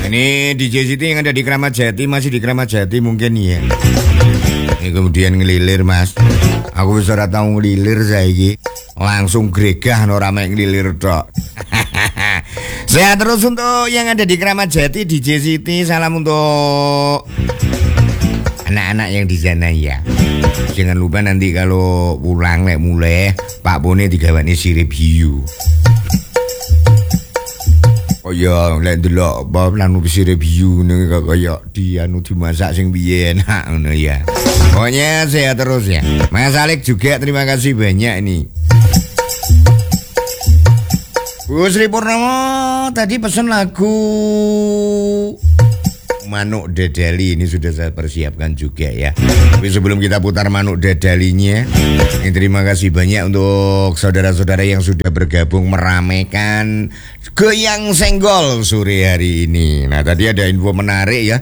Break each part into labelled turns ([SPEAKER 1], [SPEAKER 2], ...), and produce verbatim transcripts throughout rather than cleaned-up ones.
[SPEAKER 1] Ini D J Siti yang ada di Kramat Jati, masih di Kramat Jati mungkin ya. Ini kemudian ngelilir mas. Aku bisa ora tau ngelilir saiki. Langsung gregah ora mek ngelilir tok. Sehat terus untuk yang ada di Kramat Jati, D J Siti. Salam untuk anak-anak yang di sana ya. Jangan lupa nanti kalau pulang lek mulai Pak Bone digawani sirip hiu. Oh ya, lek delok apa lanu sirip hiu ning kaya dianu dimasak sing piye enak ngono ya. Pokoknya sehat terus ya. Mas Alex juga terima kasih banyak ini. Bu Sri Purnomo tadi pesan lagu Manuk Dadali, ini sudah saya persiapkan juga ya. Tapi sebelum kita putar Manuk Dadalinya, ini terima kasih banyak untuk saudara-saudara yang sudah bergabung meramaikan Goyang Senggol sore hari ini. Nah tadi ada info menarik ya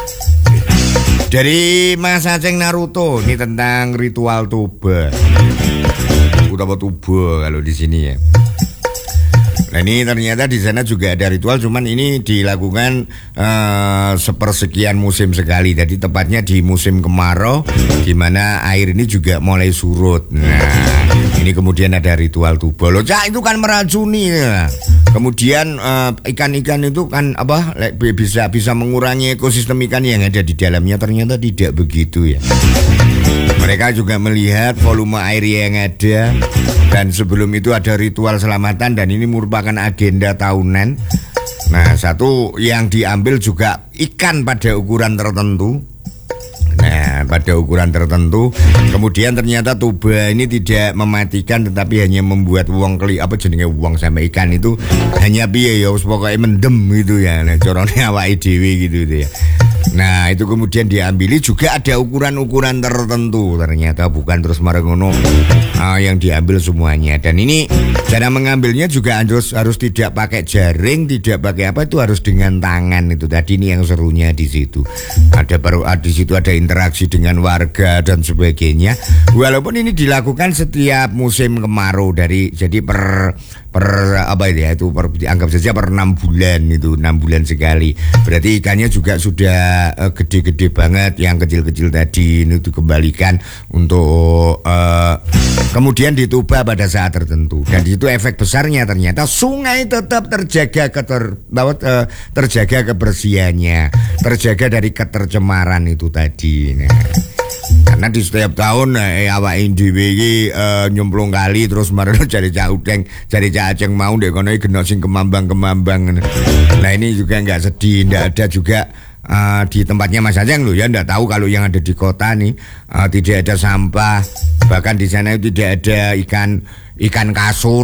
[SPEAKER 1] dari Mas Aceng Naruto, ini tentang ritual Toba. Utama Toba kalau di sini ya. Nah ini ternyata di sana juga ada ritual, cuman ini dilakukan uh, sepersekian musim sekali. Jadi tepatnya di musim kemarau, di mana air ini juga mulai surut. Nah ini kemudian ada ritual Tuba. Loh cak, itu kan meracuni ya. Kemudian uh, ikan-ikan itu kan apa bisa bisa mengurangi ekosistem ikan yang ada di dalamnya. Ternyata tidak begitu ya. Mereka juga melihat volume air yang ada, dan sebelum itu ada ritual selamatan, dan ini merupakan agenda tahunan. Nah satu yang diambil juga ikan pada ukuran tertentu. Nah pada ukuran tertentu. Kemudian ternyata Toba ini tidak mematikan, tetapi hanya membuat uang keli apa jenenge uang sampai ikan itu hanya piye ya pokoknya mendem gitu ya. Nah corone awake dhewe gitu, gitu ya. Nah itu kemudian diambil juga ada ukuran-ukuran tertentu. Ternyata bukan terus marengono uh, yang diambil semuanya. Dan ini cara mengambilnya juga harus harus tidak pakai jaring, tidak pakai apa, itu harus dengan tangan itu. Tadi ini yang serunya di situ. Ada baru di situ ada interaksi dengan warga dan sebagainya. Walaupun ini dilakukan setiap musim kemarau, dari jadi per per apa itu ya itu per, dianggap saja per enam bulan itu enam bulan sekali. Berarti ikannya juga sudah uh, gede-gede banget. Yang kecil-kecil tadi ini dikembalikan untuk uh, kemudian dituba pada saat tertentu. Dan di situ efek besarnya ternyata sungai tetap terjaga keter, uh, terjaga kebersihannya, terjaga dari ketercemaran itu tadi. Nah, karena di setiap tahun eh, awak dhewe iki uh, nyemplung kali terus marono cari cak udeng, cari cak aceng mau ndek kono iki genok sing kemambang-kemambang. Nah ini juga enggak sedih, enggak ada juga uh, di tempatnya Mas Aceng loh ya, enggak tahu kalau yang ada di kota nih uh, tidak ada sampah, bahkan di sana tidak ada ikan ikan kasur.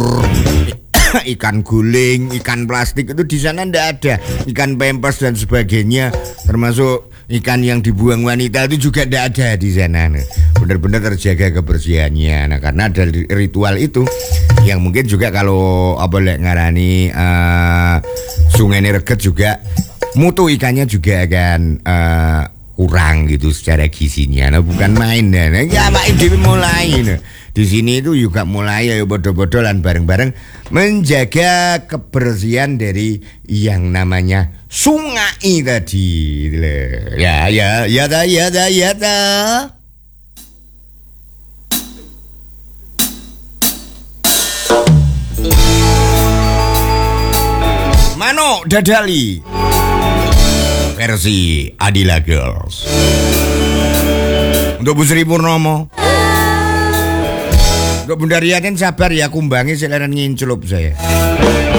[SPEAKER 1] Ikan guling, ikan plastik itu di sana ndak ada, ikan pampers dan sebagainya, termasuk ikan yang dibuang wanita itu juga ndak ada di sana. Benar-benar terjaga kebersihannya. Nah karena ada ritual itu yang mungkin juga kalau apa lek ngarani uh, sungai Reget juga mutu ikannya juga akan uh, kurang gitu secara gizinya. Nah bukan main nah. Nah ya main dhewe mulai nah. Di sini itu juga mulai ya bodoh-bodohan bareng-bareng menjaga kebersihan dari yang namanya sungai tadi. Ya ya ya ta ya ta ya ta. Manuk Dadali versi Adila Girls. Untuk Bu Sri Purnomo. Untuk Bunda Riatin sabar ya, kumbangi seleran nginclup saya.